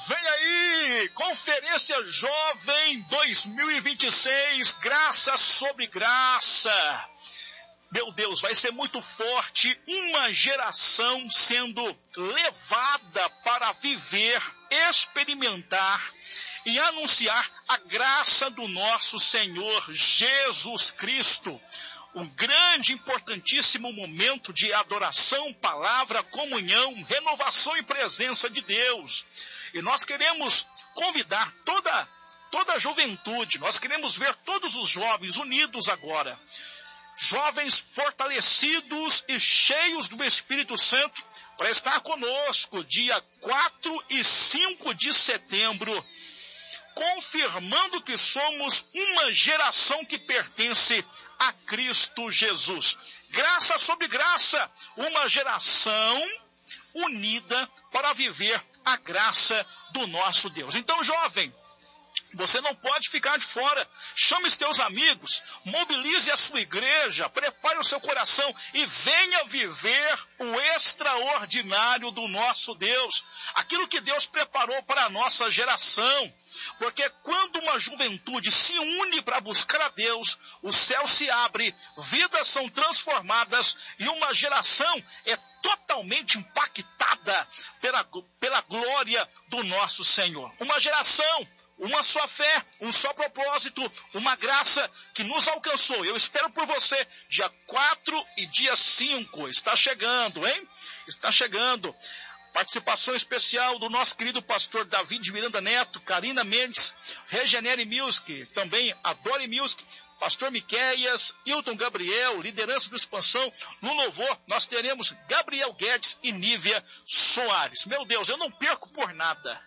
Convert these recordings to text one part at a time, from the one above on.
Vem aí, Conferência Jovem 2026, graça sobre graça. Meu Deus, vai ser muito forte, uma geração sendo levada para viver, experimentar e anunciar a graça do nosso Senhor Jesus Cristo. Um grande, importantíssimo momento de adoração, palavra, comunhão, renovação e presença de Deus. E nós queremos convidar toda a juventude, nós queremos ver todos os jovens unidos agora. Jovens fortalecidos e cheios do Espírito Santo para estar conosco dia 4 e 5 de setembro, confirmando que somos uma geração que pertence a Cristo Jesus. Graça sobre graça, uma geração unida para viver a graça do nosso Deus. Então, jovem, você não pode ficar de fora. Chame os teus amigos, mobilize a sua igreja, prepare o seu coração e venha viver o extraordinário do nosso Deus. Aquilo que Deus preparou para a nossa geração. Porque quando uma juventude se une para buscar a Deus, o céu se abre, vidas são transformadas e uma geração é totalmente impactada pela glória do nosso Senhor. Uma geração, uma só fé, um só propósito, uma graça que nos alcançou. Eu espero por você, dia 4 e dia 5. Está chegando, hein? Está chegando. Participação especial do nosso querido pastor Davi de Miranda Neto, Karina Mendes, Regenere Music, também Adore Music, pastor Miqueias, Hilton Gabriel, liderança do Expansão. No louvor, nós teremos Gabriel Guedes e Nívia Soares. Meu Deus, eu não perco por nada.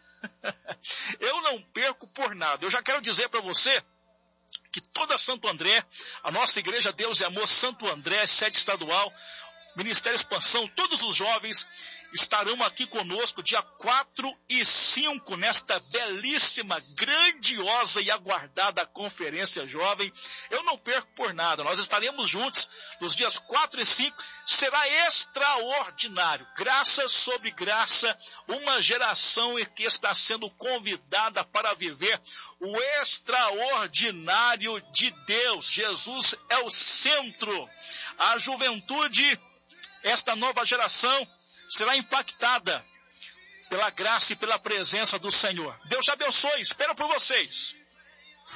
Eu não perco por nada. Eu já quero dizer para você que toda Santo André, a nossa igreja Deus e Amor Santo André, sede estadual, Ministério Expansão, todos os jovens estarão aqui conosco dia 4 e 5 nesta belíssima, grandiosa e aguardada Conferência Jovem. Eu não perco por nada, nós estaremos juntos nos dias 4 e 5, será extraordinário, graça sobre graça, uma geração que está sendo convidada para viver o extraordinário de Deus. Jesus é o centro, a juventude, esta nova geração, será impactada pela graça e pela presença do Senhor. Deus te abençoe, espero por vocês.